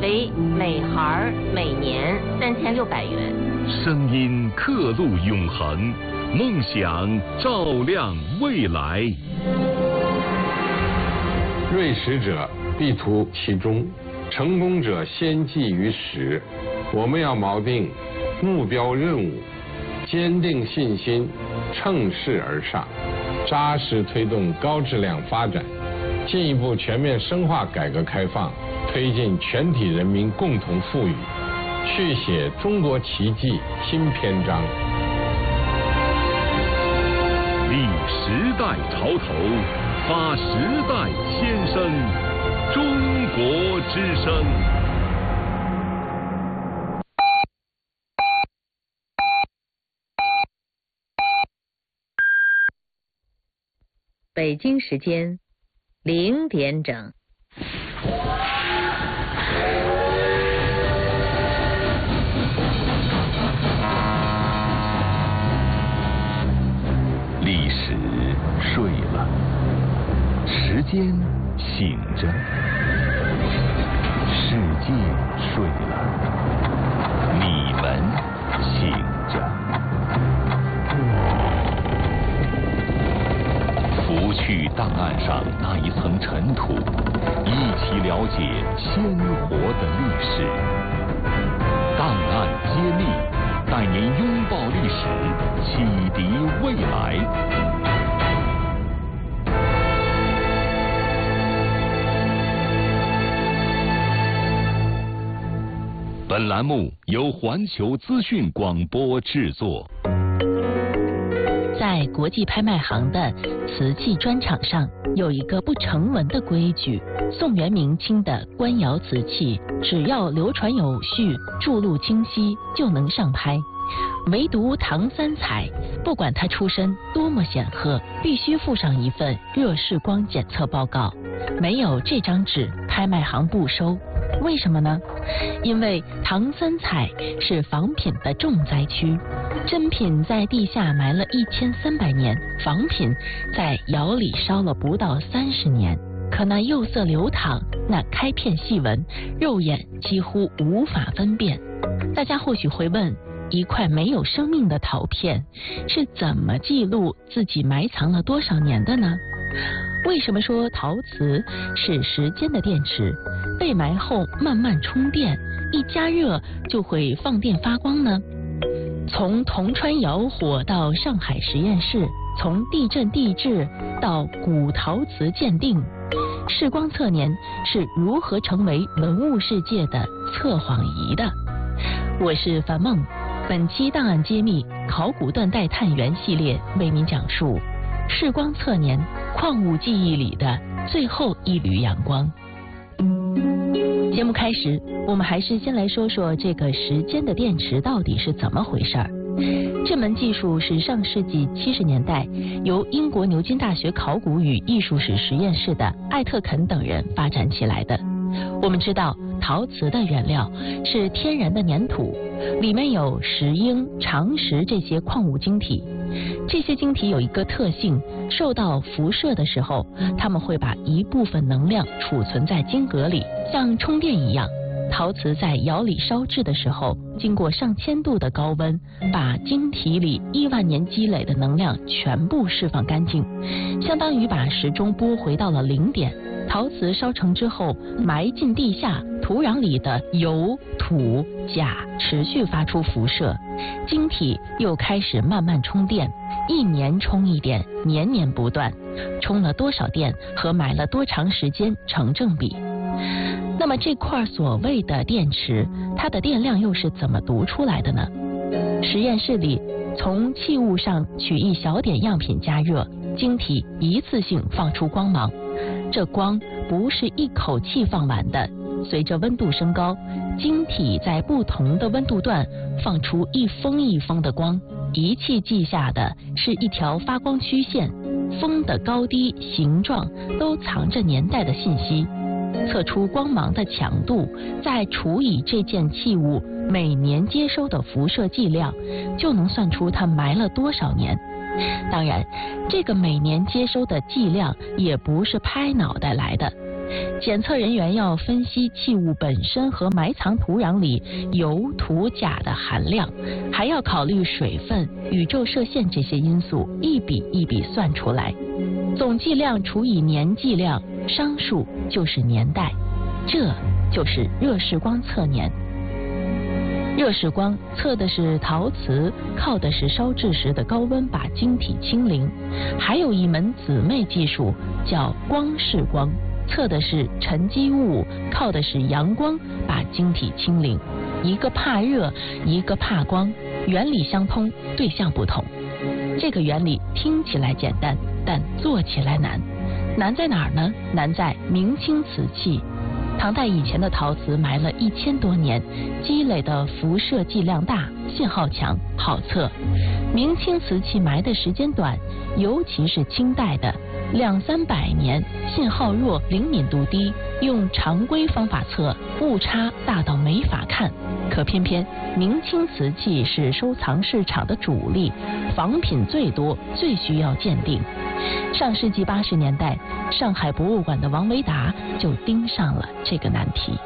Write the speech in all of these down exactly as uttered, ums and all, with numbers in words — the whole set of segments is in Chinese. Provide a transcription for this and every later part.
为每孩每年三千六百元。 声音刻录永恒，梦想照亮未来。 锐识者必图其中，成功者先记于始。我们要锚定目标任务，坚定信心，乘势而上，扎实推动高质量发展，进一步全面深化改革开放，推进全体人民共同富裕，续写中国奇迹新篇章。 立时代潮头，发时代先声，中国之声。 北京时间零点整。 历史睡了，时间醒着，世界睡了，你们醒着。拂去档案上那一层尘土，一起了解鲜活的历史。档案揭秘，带您拥抱历史，启迪未来。本栏目由环球资讯广播制作。 在国际拍卖行的瓷器专场上，有一个不成文的规矩：宋元明清的官窑瓷器，只要流传有序、注录清晰，就能上拍。唯独唐三彩，不管他出身多么显赫，必须附上一份热视光检测报告。没有这张纸，拍卖行不收。为什么呢？因为唐三彩是仿品的重灾区，真品在地下埋了一千三百年，仿品在窑里烧了不到三十年。可那釉色流淌，那开片细纹，肉眼几乎无法分辨。大家或许会问，一块没有生命的陶片是怎么记录自己埋藏了多少年的呢？为什么说陶瓷是时间的电池，被埋后慢慢充电，一加热就会放电发光呢？从铜川窑火到上海实验室，从地震地质到古陶瓷鉴定，视光测年是如何成为文物世界的测谎仪的？我是樊梦，本期档案揭秘考古断代探源系列为您讲述视光测年矿物记忆里的最后一缕阳光。节目开始，我们还是先来说说这个时间的电池到底是怎么回事儿。这门技术是上世纪七十年代由英国牛津大学考古与艺术史实验室的艾特肯等人发展起来的。我们知道陶瓷的原料是天然的粘土，里面有石英、长石这些矿物晶体。这些晶体有一个特性，受到辐射的时候，它们会把一部分能量储存在晶格里，像充电一样。陶瓷在窑里烧制的时候，经过上千度的高温，把晶体里亿万年积累的能量全部释放干净，相当于把时钟拨回到了零点。陶瓷烧成之后，埋进地下，土壤里的油、土、钾持续发出辐射，晶体又开始慢慢充电，一年充一点，年年不断。充了多少电和埋了多长时间成正比。那么这块所谓的电池，它的电量又是怎么读出来的呢？实验室里从器物上取一小点样品加热，晶体一次性放出光芒。这光不是一口气放完的，随着温度升高，晶体在不同的温度段放出一峰一峰的光，仪器记下的是一条发光曲线，峰的高低、形状都藏着年代的信息。测出光芒的强度，再除以这件器物每年接收的辐射剂量，就能算出它埋了多少年。当然，这个每年接收的剂量也不是拍脑袋来的， 检测人员要分析器物本身和埋藏土壤里铀、土、钾的含量，还要考虑水分、宇宙射线这些因素，一笔一笔算出来。总计量除以年计量，商数就是年代，这就是热释光测年。热释光测的是陶瓷，靠的是烧制时的高温把晶体清零。还有一门姊妹技术叫光释光，测的是沉积物，靠的是阳光把晶体清零。一个怕热，一个怕光，原理相通，对象不同。这个原理听起来简单，但做起来难。难在哪儿呢？难在明清瓷器。唐代以前的陶瓷埋了一千多年，积累的辐射剂量大，信号强，好测。明清瓷器埋的时间短，尤其是清代的两三百年，信号弱，灵敏度低，用常规方法测，误差大到没法看。可偏偏明清瓷器是收藏市场的主力，仿品最多，最需要鉴定。上世纪八十年代，上海博物馆的王维达就盯上了这个难题。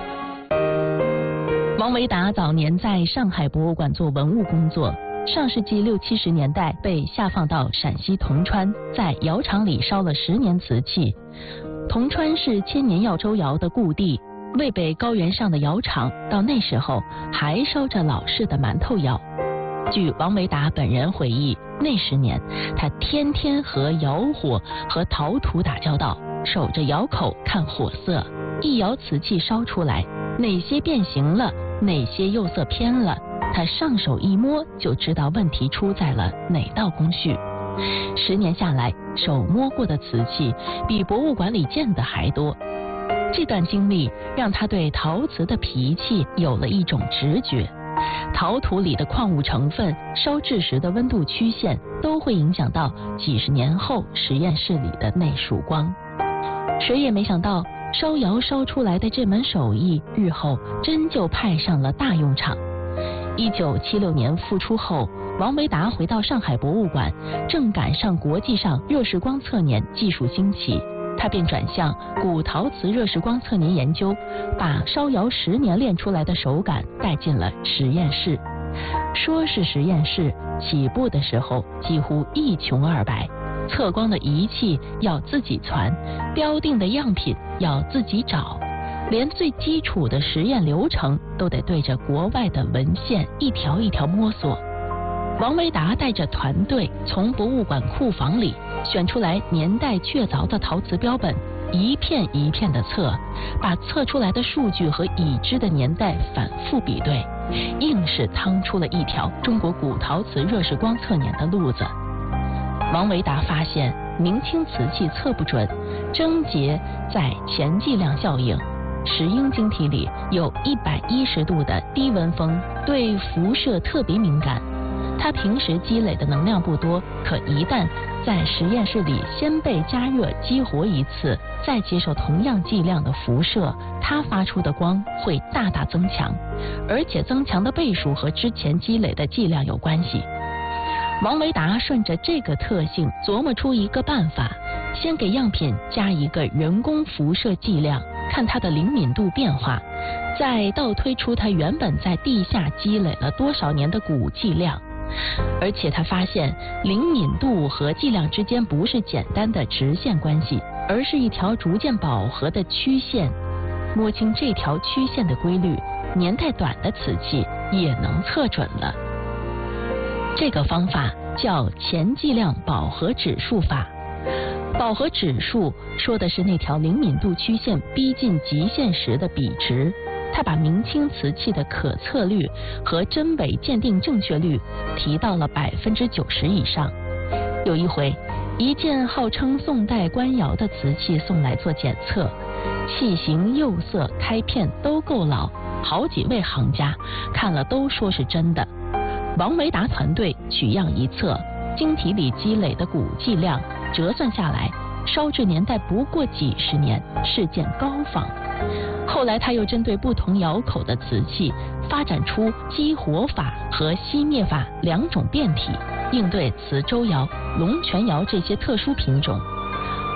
王维达早年在上海博物馆做文物工作，上世纪六七十年代被下放到陕西铜川，在窑厂里烧了十年瓷器。铜川是千年耀州窑的故地，渭北高原上的窑厂到那时候还烧着老式的馒头窑。据王维达本人回忆，那十年他天天和窑火和陶土打交道，守着窑口看火色，一窑瓷器烧出来，哪些变形了，哪些釉色偏了，他上手一摸就知道问题出在了哪道工序。十年下来，手摸过的瓷器比博物馆里见的还多。这段经历让他对陶瓷的脾气有了一种直觉。陶土里的矿物成分、烧制时的温度曲线都会影响到几十年后实验室里的那束光。谁也没想到，烧窑烧出来的这门手艺，日后真就派上了大用场。一九七六年复出后，王维达回到上海博物馆，正赶上国际上热释光测年技术兴起。他便转向古陶瓷热释光测年研究，把烧窑十年练出来的手感带进了实验室。说是实验室，起步的时候几乎一穷二白，测光的仪器要自己传，标定的样品要自己找，连最基础的实验流程都得对着国外的文献一条一条摸索。王维达带着团队从博物馆库房里选出来年代确凿的陶瓷标本，一片一片的测，把测出来的数据和已知的年代反复比对，硬是趟出了一条中国古陶瓷热释光测年的路子。王维达发现明清瓷器测不准，症结在前计量效应。石英晶体里有一百一十度的低温风，对辐射特别敏感。它平时积累的能量不多，可一旦在实验室里先被加热激活一次，再接受同样剂量的辐射，它发出的光会大大增强，而且增强的倍数和之前积累的剂量有关系。王维达顺着这个特性琢磨出一个办法，先给样品加一个人工辐射剂量，看它的灵敏度变化，再倒推出它原本在地下积累了多少年的古剂量。而且他发现灵敏度和剂量之间不是简单的直线关系，而是一条逐渐饱和的曲线。摸清这条曲线的规律，年代短的瓷器也能测准了。这个方法叫前剂量饱和指数法。饱和指数说的是那条灵敏度曲线逼近极限时的比值。他把明清瓷器的可测率和真伪鉴定正确率提到了百分之九十以上。有一回，一件号称宋代官窑的瓷器送来做检测，器型、釉色、开片都够老，好几位行家看了都说是真的。王维达团队取样一测，晶体里积累的古剂量折算下来，烧制年代不过几十年，是件高仿。后来他又针对不同窑口的瓷器发展出激活法和熄灭法两种变体，应对磁州窑、龙泉窑这些特殊品种。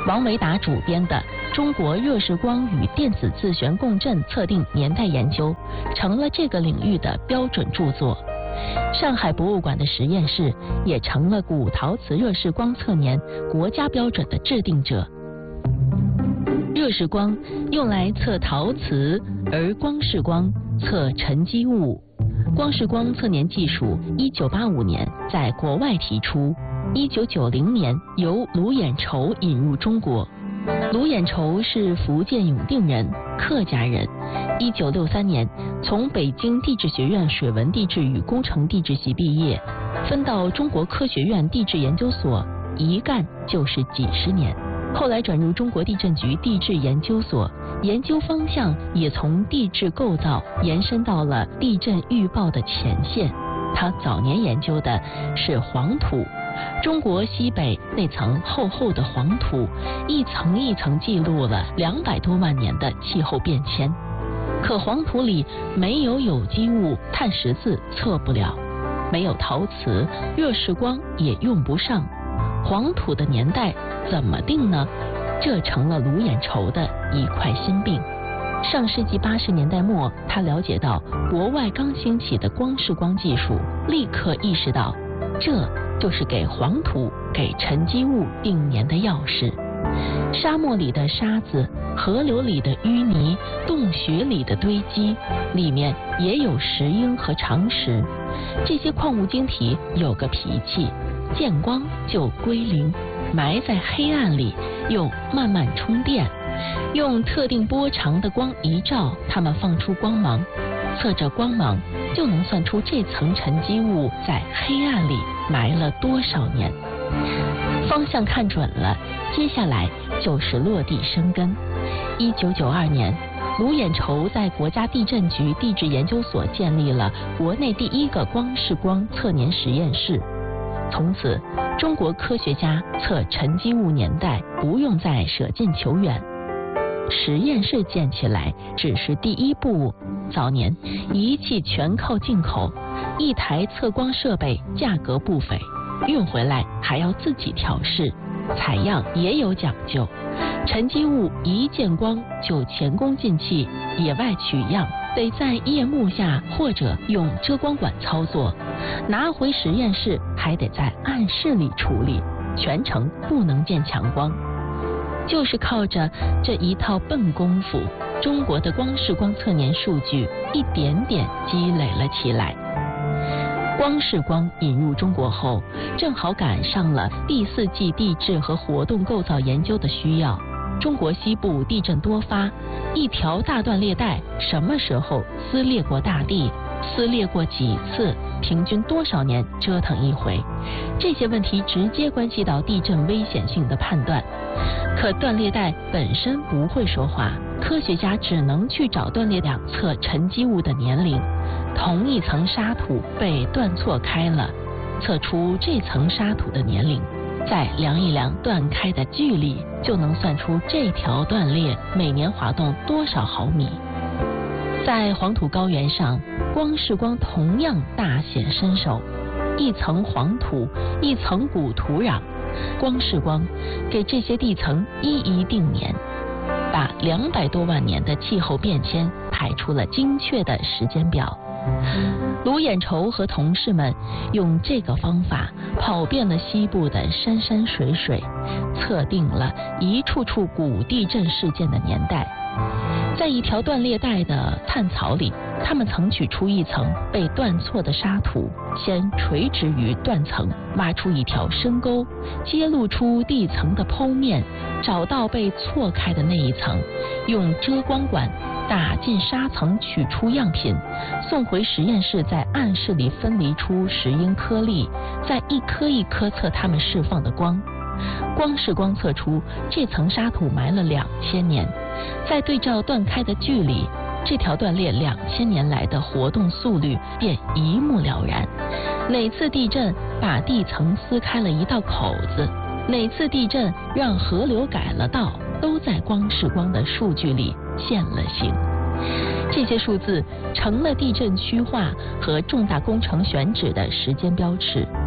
王维达主编的《中国热释光与电子自旋共振测定年代研究》成了这个领域的标准著作。上海博物馆的实验室也成了古陶瓷热释光测年国家标准的制定者。热释光用来测陶瓷，而光释光测沉积物。光释光测年技术一九八五年在国外提出，一九九零年由卢衍畴引入中国。卢衍畴是福建永定人，客家人。一九六三年从北京地质学院水文地质与工程地质系毕业，分到中国科学院地质研究所，一干就是几十年。后来转入中国地震局地质研究所，研究方向也从地质构造延伸到了地震预报的前线。他早年研究的是黄土，中国西北那层厚厚的黄土，一层一层记录了两百多万年的气候变迁。可黄土里没有有机物，碳十四测不了；没有陶瓷，热释光也用不上。黄土的年代怎么定呢？这成了卢衍畴的一块心病。上世纪八十年代末，他了解到国外刚兴起的光释光技术，立刻意识到，这就是给黄土、给沉积物定年的钥匙。沙漠里的沙子，河流里的淤泥，洞穴里的堆积，里面也有石英和长石。这些矿物晶体有个脾气，见光就归零，埋在黑暗里又慢慢充电。用特定波长的光一照，它们放出光芒，测着光芒就能算出这层沉积物在黑暗里埋了多少年。方向看准了，接下来就是落地生根。一九九二年，卢衍畴在国家地震局地质研究所建立了国内第一个光释光测年实验室。从此，中国科学家测沉积物年代不用再舍近求远。实验室建起来只是第一步，早年仪器全靠进口，一台测光设备价格不菲，运回来还要自己调试，采样也有讲究。沉积物一见光就前功尽弃，野外取样得在夜幕下或者用遮光管操作，拿回实验室还得在暗室里处理，全程不能见强光。就是靠着这一套笨功夫，中国的光释光测年数据一点点积累了起来。光释光引入中国后，正好赶上了第四纪地质和活动构造研究的需要。中国西部地震多发，一条大断裂带什么时候撕裂过大地，撕裂过几次，平均多少年折腾一回，这些问题直接关系到地震危险性的判断。可断裂带本身不会说话，科学家只能去找断裂两侧沉积物的年龄。同一层沙土被断错开了，测出这层沙土的年龄，再量一量断开的距离，就能算出这条断裂每年滑动多少毫米。在黄土高原上，光释光同样大显身手，一层黄土，一层古土壤，光释光给这些地层一一定年，把两百多万年的气候变迁排出了精确的时间表。卢衍畴和同事们用这个方法跑遍了西部的山山水水，测定了一处处古地震事件的年代。在一条断裂带的探槽里，他们曾取出一层被断错的沙土，先垂直于断层，挖出一条深沟，揭露出地层的剖面，找到被错开的那一层，用遮光管打进沙层，取出样品，送回实验室，在暗室里分离出石英颗粒，再一颗一颗测它们释放的光。光释光测出这层沙土埋了两千年，再对照断开的距离，这条断裂两千年来的活动速率便一目了然。哪次地震把地层撕开了一道口子，哪次地震让河流改了道，都在光释光的数据里现了形。这些数字成了地震区划和重大工程选址的时间标尺。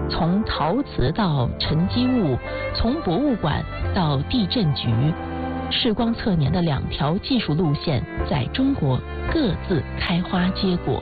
从陶瓷到沉积物，从博物馆到地震局，视光测年的两条技术路线在中国各自开花结果。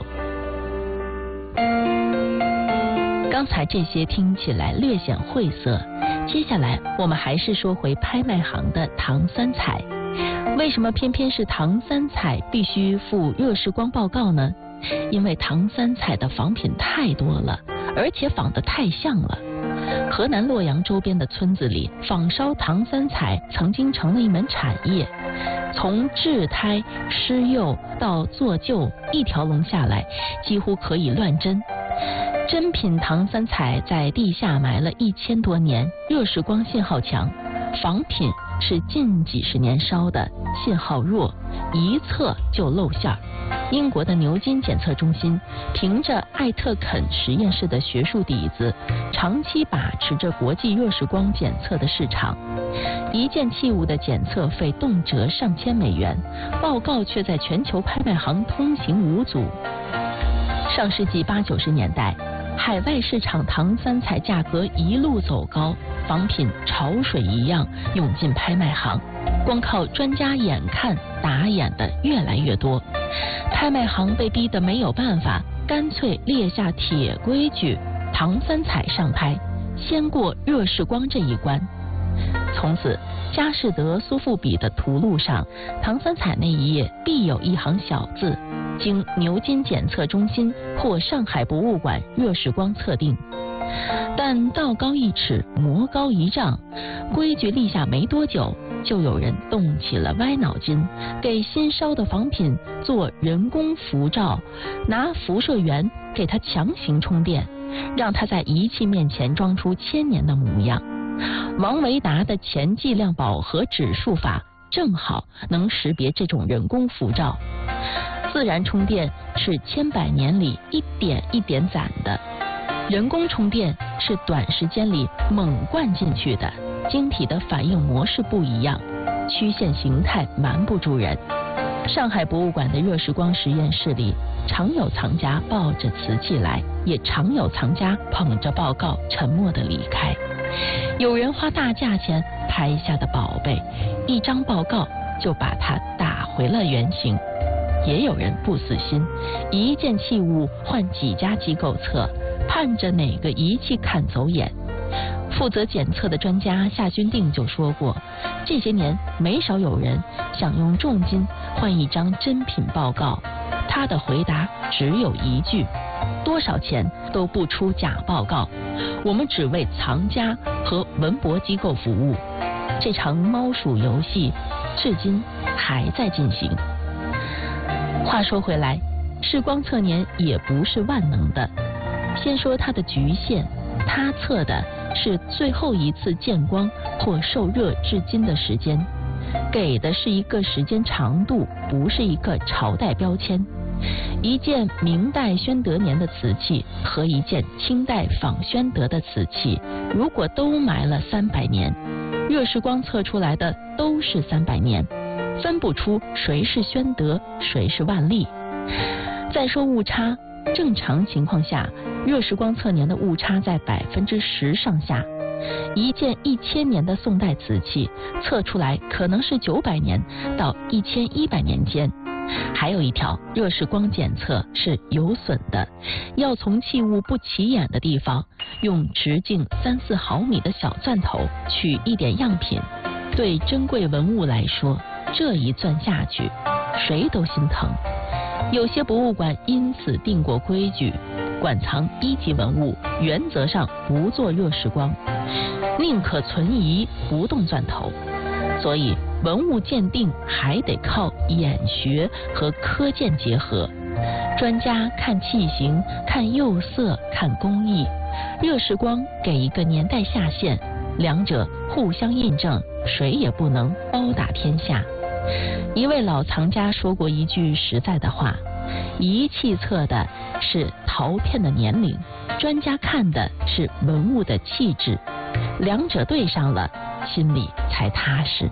刚才这些听起来略显晦涩，接下来我们还是说回拍卖行的唐三彩。为什么偏偏是唐三彩必须附热视光报告呢？因为唐三彩的仿品太多了，而且仿得太像了。河南洛阳周边的村子里，仿烧唐三彩曾经成了一门产业，从制胎、施釉到做旧，一条龙下来，几乎可以乱真。真品唐三彩在地下埋了一千多年，热视光信号强；仿品是近几十年烧的，信号弱，一测就露馅儿。英国的牛津检测中心凭着艾特肯实验室的学术底子，长期把持着国际热视光检测的市场。一件器物的检测费动辄上千美元，报告却在全球拍卖行通行无阻。上世纪八九十年代，海外市场唐三彩价格一路走高，仿品潮水一样涌进拍卖行，光靠专家眼看打眼的越来越多，拍卖行被逼得没有办法，干脆列下铁规矩，唐三彩上拍，先过热视光这一关。从此，佳士得、苏富比的图录上，唐三彩那一页必有一行小字，经牛津检测中心或上海博物馆热视光测定。但道高一尺，魔高一丈，规矩立下没多久，就有人动起了歪脑筋，给新烧的仿品做人工辐照，拿辐射源给它强行充电，让它在仪器面前装出千年的模样。王维达的前计量饱和指数法正好能识别这种人工辐照。自然充电是千百年里一点一点攒的，人工充电是短时间里猛灌进去的，晶体的反应模式不一样，曲线形态瞒不住人。上海博物馆的热视光实验室里，常有藏家抱着瓷器来，也常有藏家捧着报告沉默地离开。有人花大价钱拍下的宝贝，一张报告就把它打回了原形。也有人不死心，一件器物换几家机构测，盼着哪个仪器看走眼。负责检测的专家夏君定就说过，这些年没少有人想用重金换一张真品报告，他的回答只有一句：多少钱都不出假报告，我们只为藏家和文博机构服务。这场猫鼠游戏至今还在进行。话说回来，视光测年也不是万能的。先说它的局限，它测的是最后一次见光或受热至今的时间，给的是一个时间长度，不是一个朝代标签。一件明代宣德年的瓷器和一件清代仿宣德的瓷器，如果都埋了三百年，热视光测出来的都是三百年，分不出谁是宣德，谁是万历。再说误差，正常情况下，热视光测年的误差在百分之十上下。一件一千年的宋代瓷器测出来可能是九百年到一千一百年间。还有一条，热视光检测是有损的，要从器物不起眼的地方，用直径三四毫米的小钻头取一点样品。对珍贵文物来说，这一钻下去，谁都心疼。有些博物馆因此定过规矩，馆藏一级文物原则上不做热视光，宁可存疑不动钻头。所以文物鉴定还得靠眼学和科鉴结合，专家看器型、看釉色、看工艺，热视光给一个年代下限，两者互相印证，谁也不能包打天下。一位老藏家说过一句实在的话，仪器测的是陶片的年龄，专家看的是文物的气质，两者对上了，心里才踏实。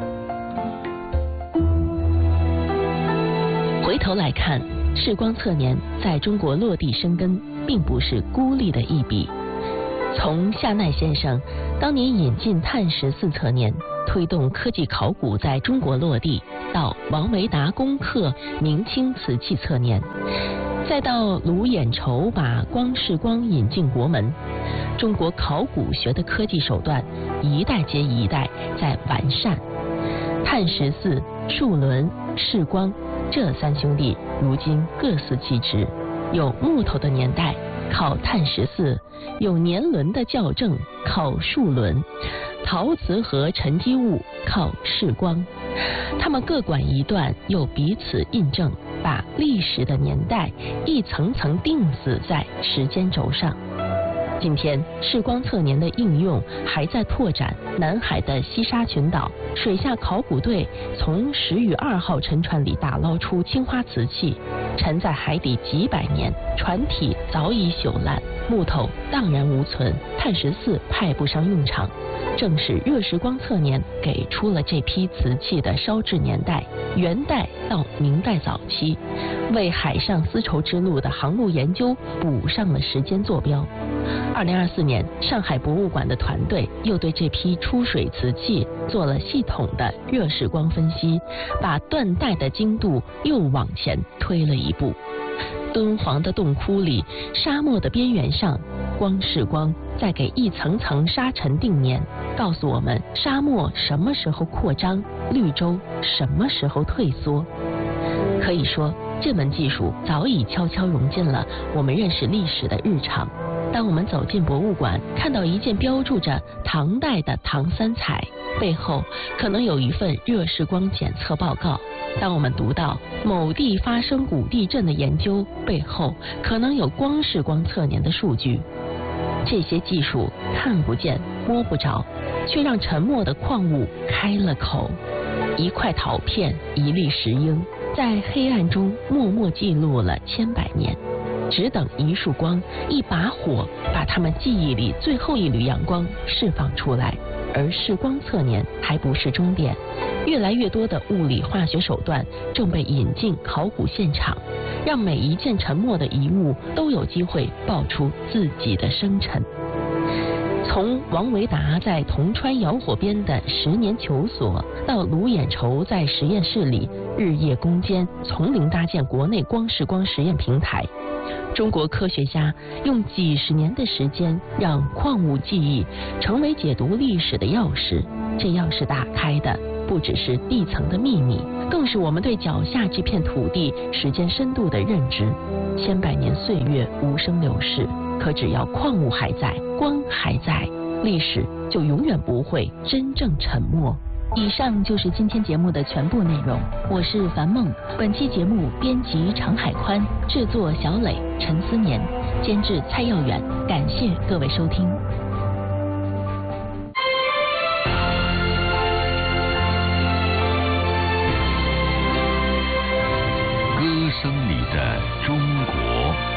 回头来看，视光测年在中国落地生根，并不是孤立的一笔。 从夏奈先生当年引进碳十四测年，推动科技考古在中国落地，到王维达攻克明清瓷器测年，再到卢衍畴把光世光引进国门，中国考古学的科技手段一代接一代在完善。碳十四、数轮、世光这三兄弟如今各司其职，有木头的年代靠碳十四，有年轮的校正靠数轮，陶瓷和沉积物靠世光。他们各管一段，又彼此印证，把历史的年代一层层钉死在时间轴上。今天世光测年的应用还在拓展，南海的西沙群岛水下考古队从十与二号沉船里打捞出青花瓷器，沉在海底几百年，船体早已朽烂，木头荡然无存，碳十四派不上用场。正是热时光测年给出了这批瓷器的烧制年代，元代到明代早期，为海上丝绸之路的航路研究补上了时间坐标。二零二四年，上海博物馆的团队又对这批出水瓷器做了系统的热时光分析，把断代的精度又往前推了一步。敦煌的洞窟里，沙漠的边缘上，光世光在给一层层沙尘定年，告诉我们沙漠什么时候扩张，绿洲什么时候退缩。可以说，这门技术早已悄悄融进了我们认识历史的日常。当我们走进博物馆，看到一件标注着唐代的唐三彩，背后可能有一份热时光检测报告；当我们读到某地发生古地震的研究，背后可能有光世光测年的数据。这些技术看不见摸不着，却让沉默的矿物开了口。一块陶片，一粒石英，在黑暗中默默记录了千百年，只等一束光，一把火，把他们记忆里最后一缕阳光释放出来。而世光测年还不是终点，越来越多的物理化学手段正被引进考古现场，让每一件沉没的遗物都有机会爆出自己的生辰。从王维达在铜川窑火边的十年求索，到卢衍畴在实验室里日夜攻坚，从零搭建国内光世光实验平台，中国科学家用几十年的时间，让矿物记忆成为解读历史的钥匙。这钥匙打开的不只是地层的秘密，更是我们对脚下这片土地时间深度的认知。千百年岁月无声流逝，可只要矿物还在，光还在，历史就永远不会真正沉默。以上就是今天节目的全部内容，我是樊梦。本期节目编辑常海宽，制作小磊、陈思年，监制蔡耀远。感谢各位收听。